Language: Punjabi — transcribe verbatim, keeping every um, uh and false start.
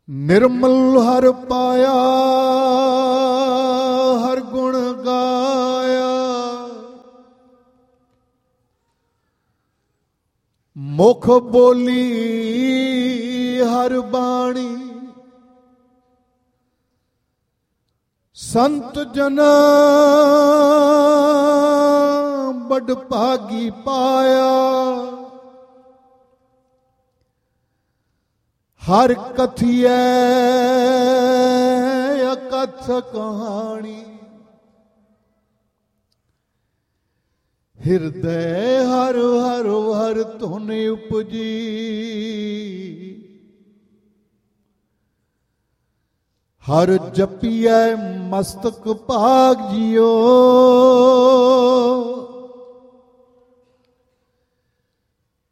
ਨਿਰਮਲ ਹਰ ਪਾਇਆ ਹਰ ਗੁਣ ਗਾਇਆ, ਮੁਖ ਬੋਲੀ ਹਰ ਬਾਣੀ, ਸੰਤ ਜਨਾ ਬੜ ਭਾਗੀ ਪਾਇਆ। ਹਰ ਕਥੀਐ ਅਕਥ ਕਹਾਣੀ, ਹਿਰਦੈ ਹਰ ਹਰ ਹਰ ਧੁਨ ਉਪਜੀ। ਹਰ ਜਪੀਐ ਮਸਤਕ ਭਾਗ ਜਿਓ,